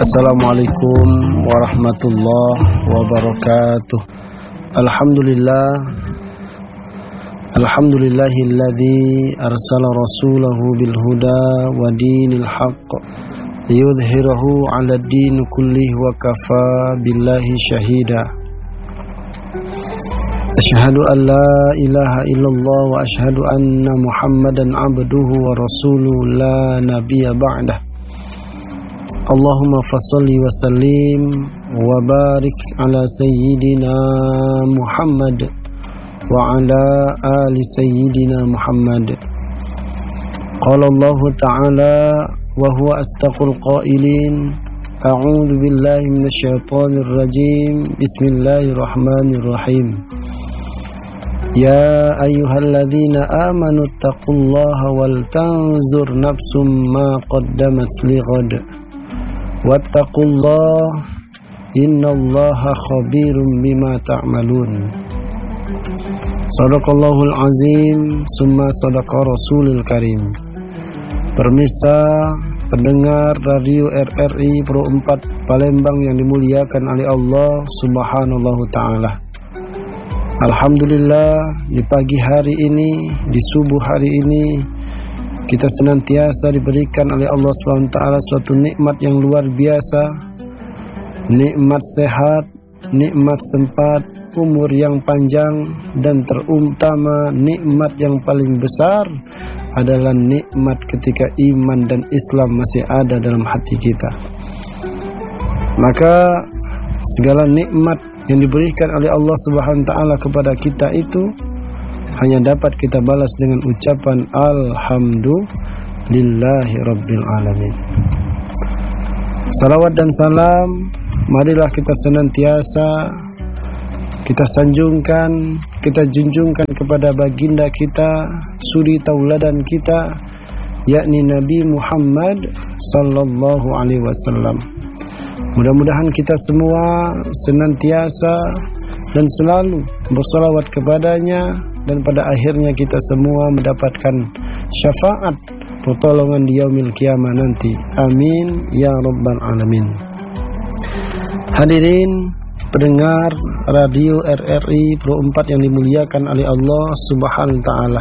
Assalamualaikum warahmatullahi wabarakatuh. Alhamdulillahilladzi arsala rasulahu bil huda wa dinil haqq liyudhhirahu 'ala ad-din kullih wa kafa billahi shahida. Asyhadu an la ilaha illallah wa asyhadu anna Muhammadan 'abduhu wa rasuluhu la nabiyya ba'dah. Allahumma fassalli wa sallim wa barik ala sayyidina Muhammad wa ala ali sayyidina Muhammad. Qala Allah ta'ala wa huwa astaqul qailin, a'udzu billahi minasyaitonir rajim, bismillahirrahmanirrahim. Ya ayyuhalladzina amanu taqullaha wal tanzur nafsum ma qaddamat lighad wattaqullah innallaha khabirum bima ta'malun. Shadaqallahul azim, summa shadaqa rasulul karim. Pemirsa pendengar radio RRI Pro 4 Palembang yang dimuliakan oleh Allah Subhanahu taala. Alhamdulillah, di pagi hari ini, di subuh hari ini, kita senantiasa diberikan oleh Allah SWT suatu nikmat yang luar biasa, nikmat sehat, nikmat sempat, umur yang panjang, dan terutama nikmat yang paling besar adalah nikmat ketika iman dan Islam masih ada dalam hati kita. Maka segala nikmat yang diberikan oleh Allah SWT kepada kita itu hanya dapat kita balas dengan ucapan Alhamdulillahi Rabbil Alamin. Salawat dan salam marilah kita senantiasa kita sanjungkan, kita junjungkan kepada baginda kita, suri tauladan kita, yakni Nabi Muhammad sallallahu alaihi wasallam. Mudah-mudahan kita semua senantiasa dan selalu bersalawat kepadanya, dan pada akhirnya kita semua mendapatkan syafaat pertolongan di yaumil qiyamah nanti. Amin ya rabbal alamin. Hadirin pendengar radio RRI Pro 4 yang dimuliakan oleh Allah Subhanahu taala.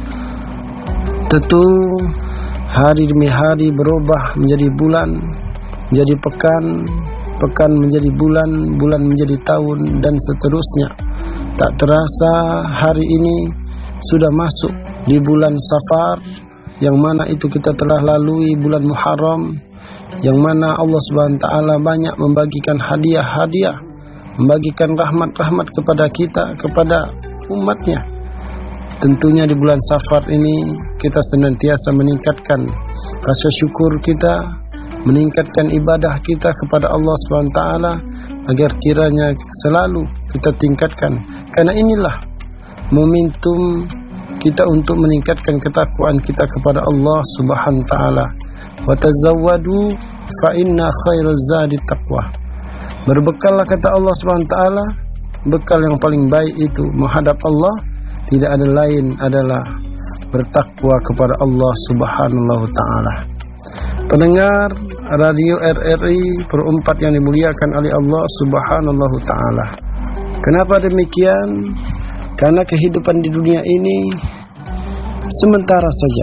Tentu hari demi hari berubah menjadi bulan, menjadi pekan, pekan menjadi bulan, bulan menjadi tahun, dan seterusnya. Tak terasa hari ini sudah masuk di bulan Safar, yang mana itu kita telah lalui bulan Muharram, yang mana Allah SWT banyak membagikan hadiah-hadiah, membagikan rahmat-rahmat kepada kita, kepada umatnya. Tentunya di bulan Safar ini kita senantiasa meningkatkan rasa syukur kita, meningkatkan ibadah kita kepada Allah SWT, agar kiranya selalu kita tingkatkan, karena inilah momentum kita untuk meningkatkan ketakwaan kita kepada Allah Subhanahu taala. Wa tazawwadu fa inna khairaz zadi taqwa. Berbekallah, kata Allah Subhanahu taala, bekal yang paling baik itu menghadap Allah tidak ada lain adalah bertakwa kepada Allah Subhanahu taala. Pendengar radio RRI Pro 4 yang dimuliakan oleh Allah Subhanahu taala. Kenapa demikian? Karena kehidupan di dunia ini sementara saja.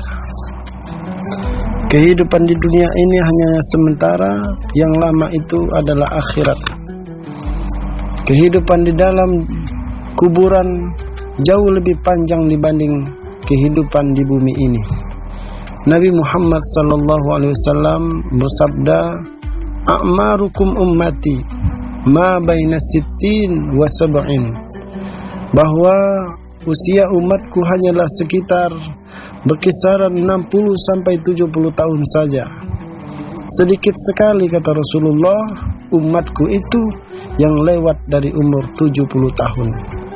Kehidupan di dunia ini hanya sementara, yang lama itu adalah akhirat. Kehidupan di dalam kuburan jauh lebih panjang dibanding kehidupan di bumi ini. Nabi Muhammad sallallahu alaihi wasallam bersabda, "A'marukum ummati ma baina sittin wa sab'in." Bahwa usia umatku hanyalah sekitar berkisaran 60 sampai 70 tahun saja. Sedikit sekali, kata Rasulullah, umatku itu yang lewat dari umur 70 tahun.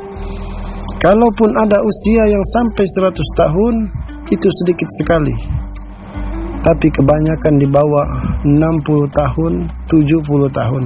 Kalaupun ada usia yang sampai 100 tahun, itu sedikit sekali. Tapi kebanyakan di bawah 60 tahun, 70 tahun.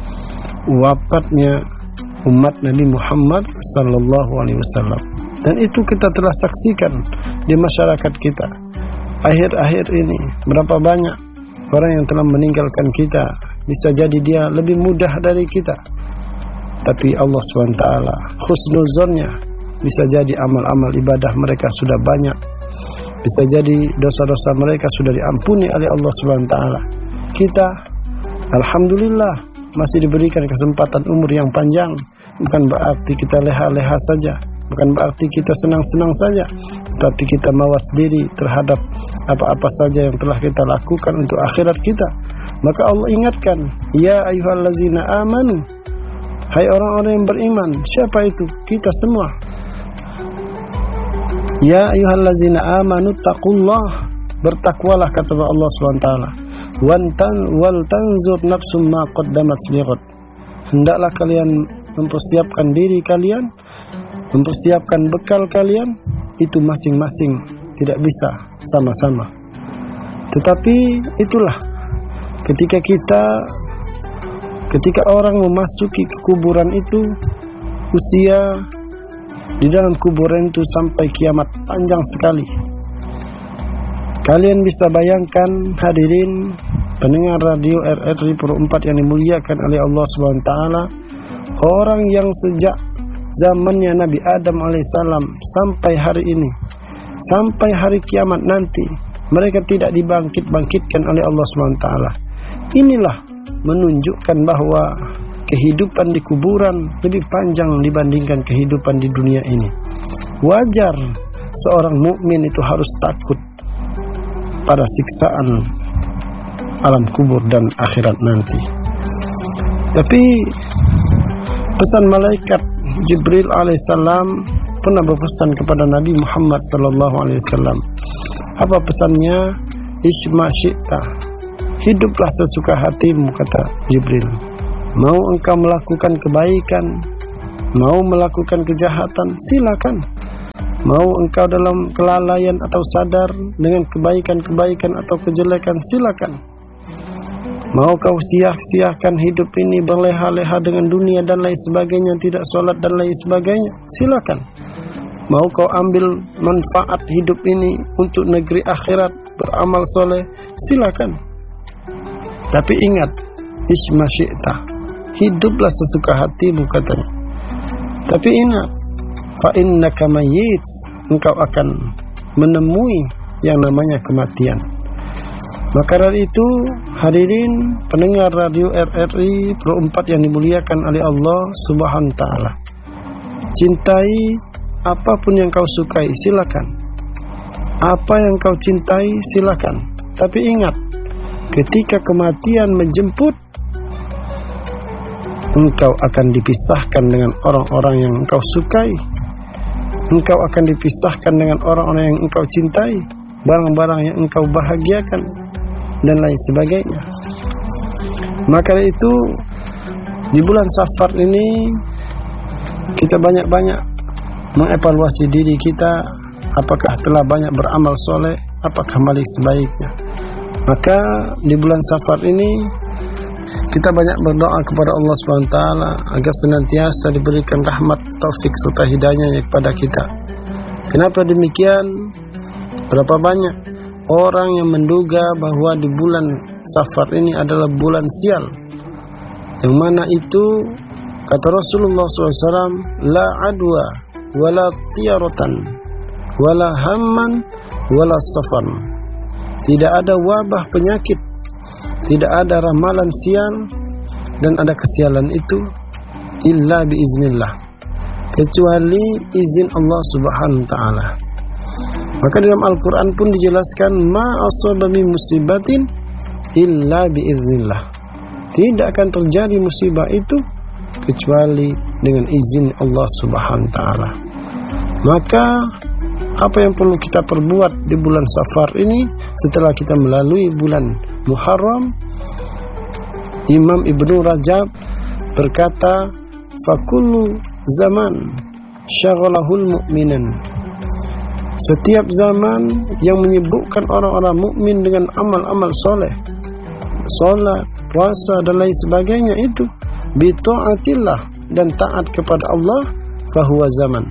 Wafatnya umat Nabi Muhammad sallallahu alaihi wasallam. Dan itu kita telah saksikan di masyarakat kita. Akhir-akhir ini berapa banyak orang yang telah meninggalkan kita bisa jadi dia lebih mudah dari kita. Tapi Allah SWT husnuzonnya, bisa jadi amal-amal ibadah mereka sudah banyak, bisa jadi dosa-dosa mereka sudah diampuni oleh Allah SWT. Kita alhamdulillah masih diberikan kesempatan umur yang panjang. Bukan berarti kita leha-leha saja, bukan berarti kita senang-senang saja, tapi kita mawas diri terhadap apa-apa saja yang telah kita lakukan untuk akhirat kita. Maka Allah ingatkan, ya ayyuhallazina amanu, hai orang-orang yang beriman. Siapa itu? Kita semua. Ya ayyuhallazina amanu taqullah, bertakwalah kata Allah SWT. Wal tanzur nafsum ma qaddamat lighad, hendaklah kalian mempersiapkan diri kalian, mempersiapkan bekal kalian, itu masing-masing, tidak bisa sama-sama. Tetapi itulah ketika orang memasuki kuburan itu, usia di dalam kuburan itu sampai kiamat panjang sekali. Kalian bisa bayangkan, hadirin pendengar radio RRI Pro 4 yang dimuliakan oleh Allah SWT, orang yang sejak zamannya Nabi Adam alaihissalam sampai hari ini, sampai hari kiamat nanti, mereka tidak dibangkit-bangkitkan oleh Allah SWT. Inilah menunjukkan bahwa kehidupan di kuburan lebih panjang dibandingkan kehidupan di dunia ini. Wajar seorang mukmin itu harus takut pada siksaan alam kubur dan akhirat nanti. Tapi pesan malaikat Jibril alaihissalam pernah berpesan kepada Nabi Muhammad sallallahu alaihi wasallam. Apa pesannya? Isma syi'ta, hiduplah sesuka hatimu, kata Jibril. Mau engkau melakukan kebaikan, mau melakukan kejahatan, silakan. Mau engkau dalam kelalaian atau sadar dengan kebaikan-kebaikan atau kejelekan, silakan. Mau kau sia-siakan hidup ini berleha-leha dengan dunia dan lain sebagainya, tidak sholat dan lain sebagainya, silakan. Mau kau ambil manfaat hidup ini untuk negeri akhirat, beramal soleh, silakan. Tapi ingat, isma syi'ta, hiduplah sesuka hatimu, katanya. Tapi ingat, fa innaka mayyit, engkau akan menemui yang namanya kematian. Maka dari itu, hadirin pendengar radio RRI Pro 4 yang dimuliakan oleh Allah Subhanahu wa taala, cintai apapun yang kau sukai, silakan. Apa yang kau cintai, silakan. Tapi ingat, ketika kematian menjemput, engkau akan dipisahkan dengan orang-orang yang engkau sukai. Engkau akan dipisahkan dengan orang-orang yang engkau cintai, barang-barang yang engkau bahagiakan, dan lain sebagainya. Maka itu, di bulan Safar ini kita banyak-banyak mengevaluasi diri kita, apakah telah banyak beramal soleh, apakah balik sebaiknya. Maka di bulan Safar ini kita banyak berdoa kepada Allah SWT agar senantiasa diberikan rahmat, taufik serta hidayahnya kepada kita. Kenapa demikian? Berapa banyak orang yang menduga bahwa di bulan Safar ini adalah bulan sial, yang mana itu kata Rasulullah SAW, la adwa wala tiyaratan wala hamman wala safar, tidak ada wabah penyakit, tidak ada ramalan sial dan ada kesialan itu illa biiznillah, kecuali izin Allah Subhanahu wa taala. Maka dalam Al-Quran pun dijelaskan, ma asaba min musibatin illa biiznillah, tidak akan terjadi musibah itu kecuali dengan izin Allah Subhanahu wa taala. Maka apa yang perlu kita perbuat di bulan Safar ini setelah kita melalui bulan Muharram? Imam Ibnu Rajab berkata, fakullu zaman syaghalahul mu'minan, setiap zaman yang menyibukkan orang-orang mukmin dengan amal-amal soleh, solat, puasa dan lain sebagainya, itu bita'atillah, dan taat kepada Allah, fahuwa zaman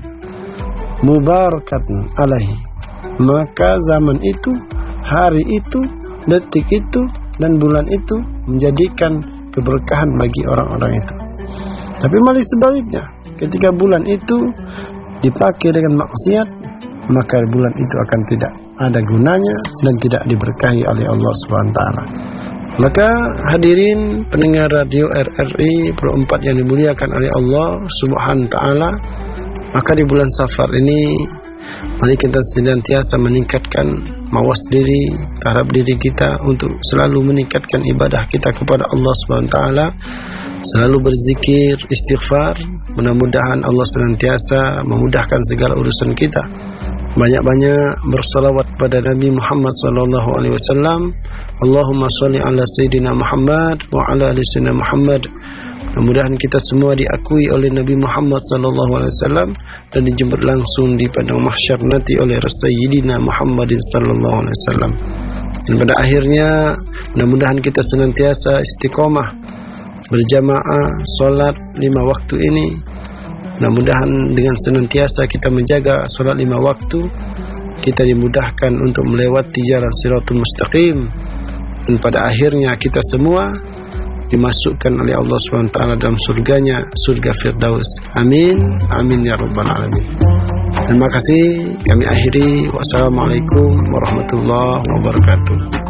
mubarakatun alaihi, maka zaman itu, hari itu, detik itu, dan bulan itu menjadikan keberkahan bagi orang-orang itu. Tapi malah sebaliknya, ketika bulan itu dipakai dengan maksiat, maka bulan itu akan tidak ada gunanya dan tidak diberkahi oleh Allah SWT. Maka hadirin pendengar radio RRI Pro 4 yang dimuliakan oleh Allah SWT, maka di bulan Safar ini mari kita senantiasa meningkatkan mawas diri, taraf diri kita untuk selalu meningkatkan ibadah kita kepada Allah SWT, selalu berzikir, istighfar. Mudah-mudahan Allah senantiasa memudahkan segala urusan kita. Banyak-banyak bersalawat pada Nabi Muhammad sallallahu alaihi wasallam. Allahumma shalli ala sayyidina Muhammad wa ala ali sayyidina Muhammad. Mudah-mudahan kita semua diakui oleh Nabi Muhammad sallallahu alaihi wasallam dan dijemput langsung di padang mahsyar nanti oleh Sayyidina Muhammadin sallallahu alaihi wasallam. Dan pada akhirnya mudah-mudahan kita senantiasa istiqomah berjamaah salat 5 waktu ini. Mudah-mudahan dengan senantiasa kita menjaga salat 5 waktu, kita dimudahkan untuk melewati jalan Shiratul Mustaqim, dan pada akhirnya kita semua dimasukkan oleh Allah SWT dalam surganya, surga Firdaus. Amin, amin ya rabbal alamin. Terima kasih, kami akhiri. Wassalamualaikum warahmatullahi wabarakatuh.